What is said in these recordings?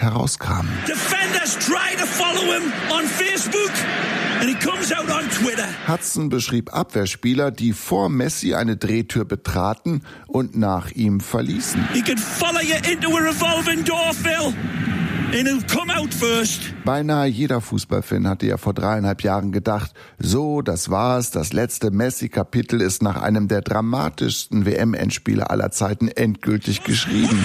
herauskamen. Defenders try to follow him on Facebook and he comes out on Twitter. Hudson beschrieb Abwehrspieler, die vor Messi eine Drehtür betraten und nach ihm verließen. He can follow you into a revolving door, Phil. And he'll come out first. Beinahe jeder Fußballfan hatte ja vor 3,5 Jahren gedacht, so, das war's, das letzte Messi-Kapitel ist nach einem der dramatischsten WM-Endspiele aller Zeiten endgültig geschrieben.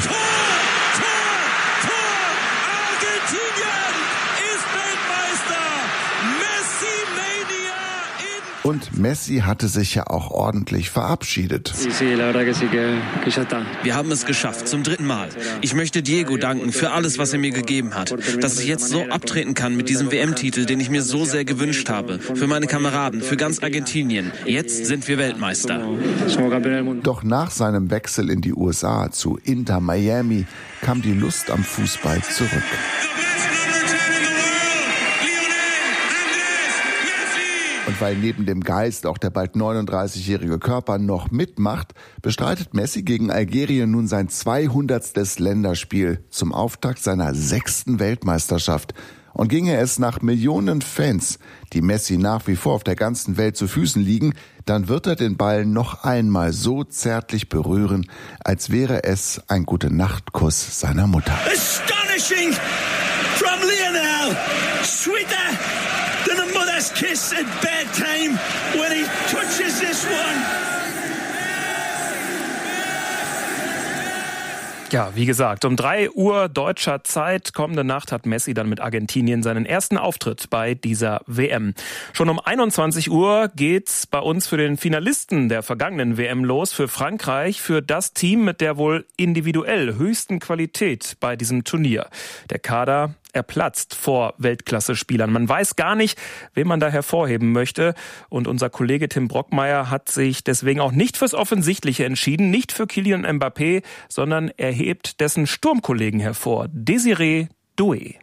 Und Messi hatte sich ja auch ordentlich verabschiedet. Wir haben es geschafft, zum 3. Mal. Ich möchte Diego danken für alles, was er mir gegeben hat. Dass ich jetzt so abtreten kann mit diesem WM-Titel, den ich mir so sehr gewünscht habe. Für meine Kameraden, für ganz Argentinien. Jetzt sind wir Weltmeister. Doch nach seinem Wechsel in die USA zu Inter Miami kam die Lust am Fußball zurück. Und weil neben dem Geist auch der bald 39-jährige Körper noch mitmacht, bestreitet Messi gegen Algerien nun sein 200. Länderspiel zum Auftakt seiner 6. Weltmeisterschaft. Und ginge es nach Millionen Fans, die Messi nach wie vor auf der ganzen Welt zu Füßen liegen, dann wird er den Ball noch einmal so zärtlich berühren, als wäre es ein Gute-Nacht-Kuss seiner Mutter. Astonishing from Lionel. Sweeter than a mother's kiss at bedtime when he touches this one. Ja, wie gesagt, um 3 Uhr deutscher Zeit kommende Nacht hat Messi dann mit Argentinien seinen ersten Auftritt bei dieser WM. Schon um 21 Uhr geht's bei uns für den Finalisten der vergangenen WM los, für Frankreich, für das Team mit der wohl individuell höchsten Qualität bei diesem Turnier. Der Kader, er platzt vor Weltklasse-Spielern. Man weiß gar nicht, wen man da hervorheben möchte. Und unser Kollege Tim Brockmeier hat sich deswegen auch nicht fürs Offensichtliche entschieden, nicht für Kylian Mbappé, sondern er hebt dessen Sturmkollegen hervor, Désiré Doué.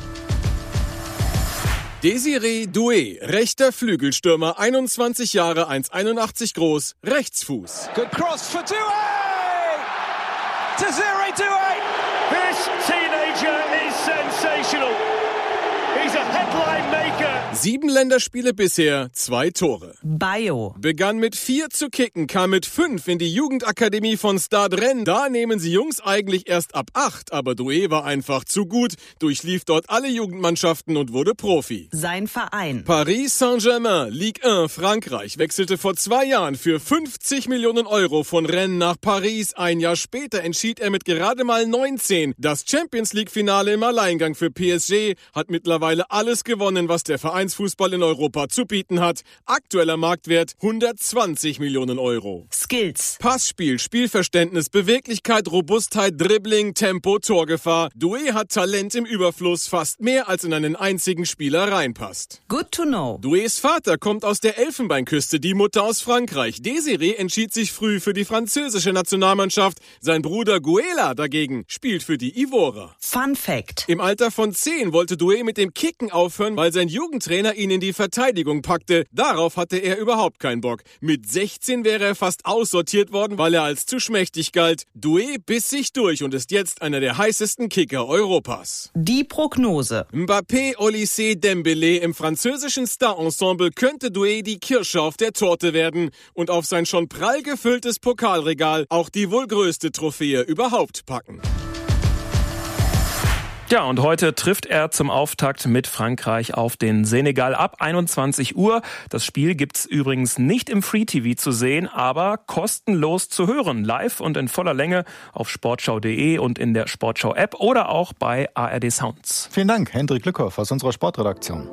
Désiré Doué, rechter Flügelstürmer, 21 Jahre, 1,81 groß, Rechtsfuß. Good cross for Doué! Désiré Doué! This teenager is sensational. He's a headline maker. 7 Länderspiele bisher, 2 Tore. Bayo Begann mit 4 zu kicken, kam mit 5 in die Jugendakademie von Stade Rennes. Da nehmen sie Jungs eigentlich erst ab 8, aber Doué war einfach zu gut, durchlief dort alle Jugendmannschaften und wurde Profi. Sein Verein. Paris Saint-Germain, Ligue 1, Frankreich, wechselte vor 2 Jahren für 50 Millionen Euro von Rennes nach Paris. Ein Jahr später entschied er mit gerade mal 19 das Champions-League-Finale im Alleingang für PSG, hat mittlerweile alles gewonnen, was der Vereinsfußball in Europa zu bieten hat. Aktueller Marktwert 120 Millionen Euro. Skills. Passspiel, Spielverständnis, Beweglichkeit, Robustheit, Dribbling, Tempo, Torgefahr. Doué hat Talent im Überfluss, fast mehr als in einen einzigen Spieler reinpasst. Good to know. Doués Vater kommt aus der Elfenbeinküste, die Mutter aus Frankreich. Désiré entschied sich früh für die französische Nationalmannschaft. Sein Bruder Guela dagegen spielt für die Ivorer. Fun Fact. Im Alter von 10 wollte Doué mit dem Kicken aufhören, weil sein Jugendtrainer ihn in die Verteidigung packte. Darauf hatte er überhaupt keinen Bock. Mit 16 wäre er fast aussortiert worden, weil er als zu schmächtig galt. Doué biss sich durch und ist jetzt einer der heißesten Kicker Europas. Die Prognose. Mbappé, Olysée, Dembélé im französischen Star-Ensemble könnte Doué die Kirsche auf der Torte werden und auf sein schon prall gefülltes Pokalregal auch die wohl größte Trophäe überhaupt packen. Ja, und heute trifft er zum Auftakt mit Frankreich auf den Senegal ab 21 Uhr. Das Spiel gibt's übrigens nicht im Free-TV zu sehen, aber kostenlos zu hören. Live und in voller Länge auf sportschau.de und in der Sportschau-App oder auch bei ARD Sounds. Vielen Dank, Hendrik Lückhoff aus unserer Sportredaktion.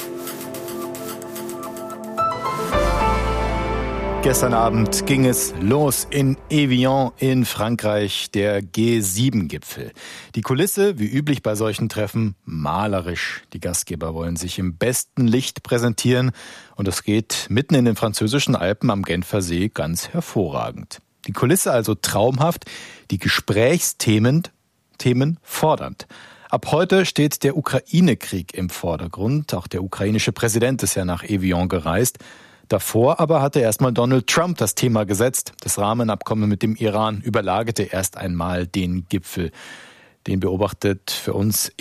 Gestern Abend ging es los in Evian in Frankreich, der G7-Gipfel. Die Kulisse, wie üblich bei solchen Treffen, malerisch. Die Gastgeber wollen sich im besten Licht präsentieren und es geht mitten in den französischen Alpen am Genfer See ganz hervorragend. Die Kulisse also traumhaft, die Gesprächsthemen fordernd. Ab heute steht der Ukraine-Krieg im Vordergrund. Auch der ukrainische Präsident ist ja nach Evian gereist. Davor aber hatte erstmal Donald Trump das Thema gesetzt. Das Rahmenabkommen mit dem Iran überlagerte erst einmal den Gipfel. Den beobachtet für uns